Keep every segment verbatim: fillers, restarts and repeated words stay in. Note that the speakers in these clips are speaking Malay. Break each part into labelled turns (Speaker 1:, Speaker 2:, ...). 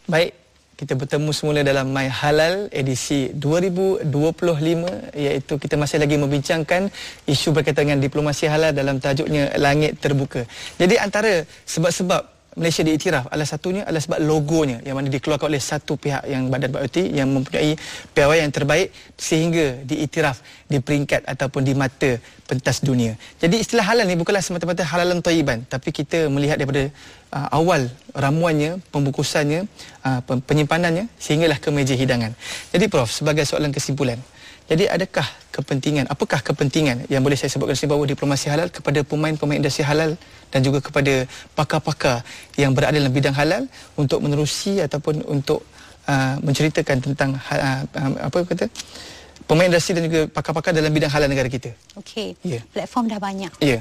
Speaker 1: Baik, kita bertemu semula dalam My Halal edisi dua ribu dua puluh lima, iaitu kita masih lagi membincangkan isu berkaitan dengan diplomasi halal dalam tajuknya Langit Terbuka. Jadi antara sebab-sebab Malaysia diiktiraf, adalah satunya adalah sebab logonya yang mana dikeluarkan oleh satu pihak yang Badan B O T yang mempunyai piawai yang terbaik sehingga diiktiraf di peringkat ataupun di mata pentas dunia. Jadi istilah halal ni bukanlah semata-mata halalan thayyiban, tapi kita melihat daripada uh, awal ramuannya, pembungkusannya, uh, penyimpanannya sehinggalah ke meja hidangan. Jadi Prof, sebagai soalan kesimpulan, jadi adakah kepentingan, apakah kepentingan yang boleh saya sebutkan di bawah diplomasi halal kepada pemain-pemain industri halal dan juga kepada pakar-pakar yang berada dalam bidang halal untuk menerusi ataupun untuk uh, menceritakan tentang uh, uh, apa kata pemain industri dan juga pakar-pakar dalam bidang halal negara kita?
Speaker 2: Okey,
Speaker 1: yeah.
Speaker 2: Platform dah banyak.
Speaker 1: Ya. Yeah.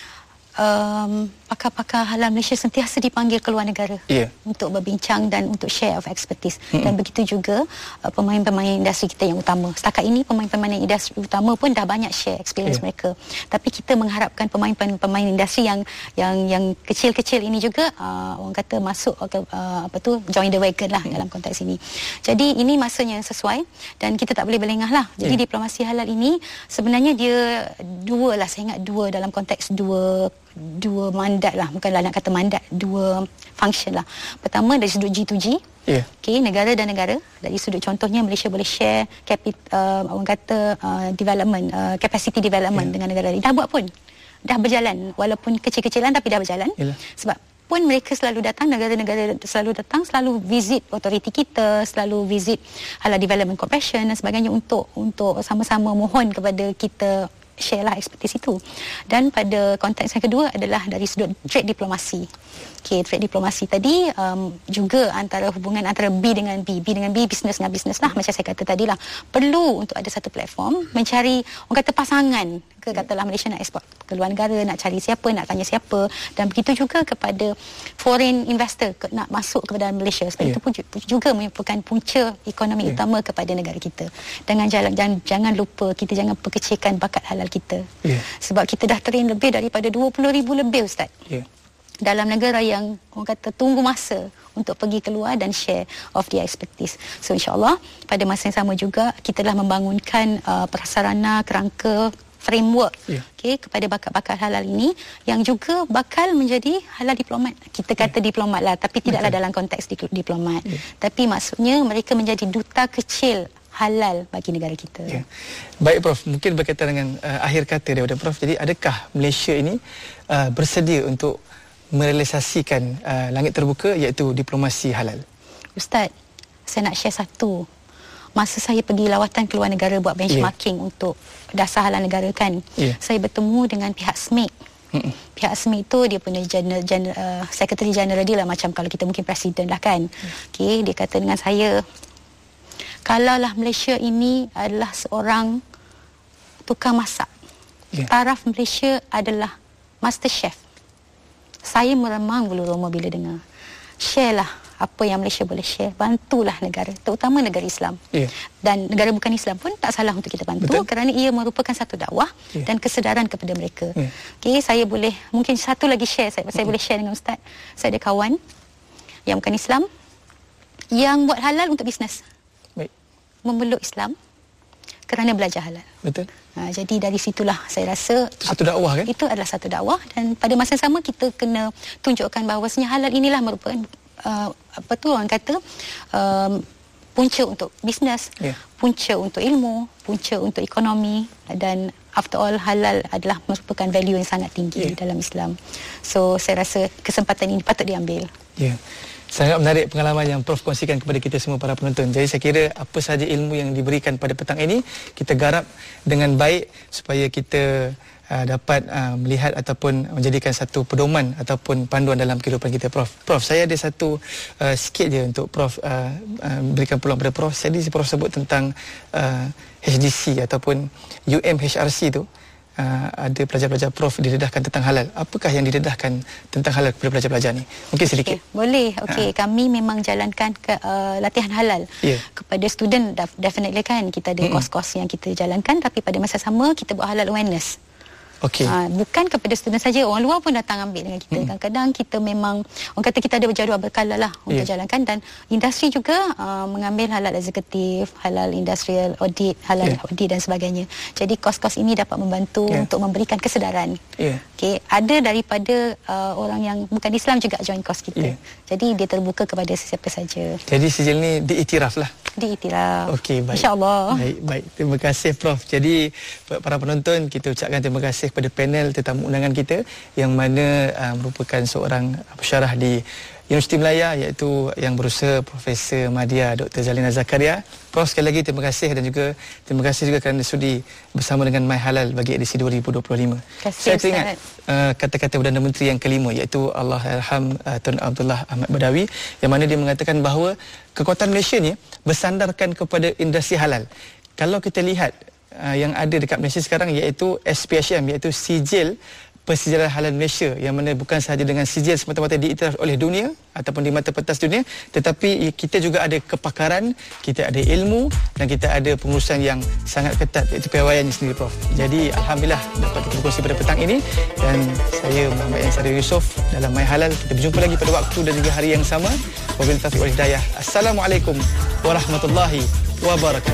Speaker 2: Um, pakar-pakar halal Malaysia sentiasa dipanggil ke luar negara
Speaker 1: yeah.
Speaker 2: untuk berbincang dan untuk share of expertise. Mm-hmm. Dan begitu juga uh, pemain-pemain industri kita yang utama. Setakat ini pemain-pemain industri utama pun dah banyak share experience yeah. mereka. Tapi kita mengharapkan pemain-pemain industri yang yang yang kecil-kecil ini juga uh, orang kata masuk uh, apa tu join the wagon lah mm-hmm. dalam konteks ini. Jadi ini masanya yang sesuai dan kita tak boleh berlengah lah. Jadi yeah. diplomasi halal ini sebenarnya dia dua lah, saya ingat dua dalam konteks dua dua mandat lah, bukanlah nak kata mandat, dua function lah. Pertama dari sudut G to G, yeah. okay, negara dan negara. Dari sudut contohnya Malaysia boleh share capit, uh, orang kata uh, development, uh, capacity development yeah. dengan negara lain. Dah buat pun, dah berjalan, walaupun kecil-kecilan tapi dah berjalan. yeah. Sebab pun mereka selalu datang, negara-negara selalu datang, selalu visit authority kita, selalu visit Halal Development Corporation dan sebagainya untuk untuk sama-sama mohon kepada kita share lah expertise itu. Dan pada konteks yang kedua adalah dari sudut trade diplomasi. Okey, trade diplomasi tadi um, juga antara hubungan antara B dengan B, B dengan B, business dengan business lah, macam saya kata tadi lah. Perlu untuk ada satu platform mencari orang kata pasangan ke, katalah Malaysia nak ekspor ke luar negara, nak cari siapa, nak tanya siapa, dan begitu juga kepada foreign investor ke, nak masuk kepada Malaysia. Sebab yeah. itu pun juga merupakan punca ekonomi yeah. utama kepada negara kita. Dengan jalan, jangan, jangan lupa kita jangan perkecilkan bakat halal kita. Yeah. Sebab kita dah train lebih daripada dua puluh ribu lebih Ustaz. Yeah. Dalam negara yang orang kata tunggu masa untuk pergi keluar dan share of their expertise. So insyaAllah pada masa yang sama juga kita telah membangunkan uh, prasarana, kerangka, framework yeah. okay, kepada bakat-bakat halal ini yang juga bakal menjadi halal diplomat. Kita kata yeah. diplomat lah, tapi tidaklah Betul. dalam konteks diplomat. Yeah. Tapi maksudnya mereka menjadi duta kecil halal bagi negara kita. Yeah.
Speaker 1: Baik Prof, mungkin berkaitan dengan uh, akhir kata daripada Prof. Jadi adakah Malaysia ini uh, bersedia untuk merealisasikan uh, langit terbuka iaitu diplomasi halal? Ustaz,
Speaker 2: saya nak share satu. Masa saya pergi lawatan ke luar negara buat benchmarking yeah. untuk dasar halal negara kan, yeah. saya bertemu dengan pihak S M I C. Mm-mm. Pihak S M I C tu dia punya general, general, uh, Secretary General dia lah, macam kalau kita mungkin Presiden lah kan. Yeah. Okay, dia kata dengan saya, kalaulah Malaysia ini adalah seorang tukang masak, yeah. taraf Malaysia adalah Master Chef. Saya meremang bulu roma bila dengar. Share lah apa yang Malaysia boleh share. Bantulah negara, terutama negara Islam. Yeah. Dan negara bukan Islam pun tak salah untuk kita bantu. Betul. Kerana ia merupakan satu dakwah yeah. dan kesedaran kepada mereka. Yeah. Okay, saya boleh, mungkin satu lagi share, saya, saya mm-hmm. boleh share dengan Ustaz. Saya ada kawan yang bukan Islam, yang buat halal untuk bisnes. Baik. Memeluk Islam kerana belajar halal. Betul. Ha, jadi dari situlah saya rasa
Speaker 1: itu satu dakwah kan?
Speaker 2: Itu adalah satu dakwah dan pada masa yang sama kita kena tunjukkan bahawasanya halal inilah merupakan uh, apa tu orang kata um, punca untuk bisnes, yeah. punca untuk ilmu, punca untuk ekonomi dan after all halal adalah merupakan value yang sangat tinggi yeah. dalam Islam. So saya rasa kesempatan ini patut diambil. Ya. Yeah. Sangat menarik pengalaman yang Prof kongsikan kepada kita semua para penonton. Jadi saya kira apa sahaja ilmu yang diberikan pada petang ini, kita garap dengan baik supaya kita uh, dapat uh, melihat ataupun menjadikan satu pedoman ataupun panduan dalam kehidupan kita, Prof. Prof, saya ada satu uh, sikit je untuk Prof uh, uh, berikan peluang pada Prof. Jadi Prof sebut tentang uh, H D C ataupun U M H R C tu. Uh, ada pelajar-pelajar Prof didedahkan tentang halal. Apakah yang didedahkan tentang halal kepada pelajar-pelajar ni? Mungkin sedikit. Okay, boleh. Okey, ha. Kami memang jalankan ke, uh, latihan halal yeah. kepada student. Definitely kan kita ada mm-hmm. kos-kos yang kita jalankan, tapi pada masa sama kita buat halal awareness.
Speaker 1: Okey.
Speaker 2: Ha, bukan kepada student saja, orang luar pun datang ambil dengan kita. Hmm. Kadang-kadang kita memang orang kata kita ada berjadual berkala lah untuk yeah. jalankan, dan industri juga uh, mengambil halal eksekutif, halal industrial audit, halal yeah. audit dan sebagainya. Jadi kos-kos ini dapat membantu yeah. untuk memberikan kesedaran. Yeah. Okey, ada daripada uh, orang yang bukan Islam juga join kos kita. Yeah. Jadi dia terbuka kepada sesiapa saja.
Speaker 1: Jadi sijil ni diiktiraf lah.
Speaker 2: Diiktiraf.
Speaker 1: Okey, baik.
Speaker 2: InsyaAllah.
Speaker 1: Baik, baik. Terima kasih Prof. Jadi para penonton, kita ucapkan terima kasih kepada panel tetamu undangan kita yang mana uh, merupakan seorang pensyarah di Universiti Melaya, iaitu yang berusaha Profesor Madya Doktor Zalina Zakaria. Prof, sekali lagi terima kasih, dan juga terima kasih juga kerana sudi bersama dengan My Halal bagi edisi dua ribu dua puluh lima.
Speaker 2: Kasih,
Speaker 1: saya teringat uh, kata-kata Perdana Menteri yang kelima, iaitu Allahyarham uh, Tun Abdullah Ahmad Badawi, yang mana dia mengatakan bahawa kekuatan Malaysia ni bersandarkan kepada industri halal. Kalau kita lihat uh, yang ada dekat Malaysia sekarang, iaitu S P H M, iaitu Sijil Persijilan Halal Malaysia, yang mana bukan sahaja dengan sijil semata-mata diiktiraf oleh dunia ataupun di mata pentas dunia, tetapi kita juga ada kepakaran, kita ada ilmu, dan kita ada pengurusan yang sangat ketat, iaitu piawaiannya sendiri, Prof. Jadi Alhamdulillah dapat kita berkongsi pada petang ini, dan saya Muhammad Yansari Yusof dalam My Halal. Kita berjumpa lagi pada waktu dan juga hari yang sama. Wabillahi taufiq wal hidayah. Assalamualaikum warahmatullahi wabarakatuh.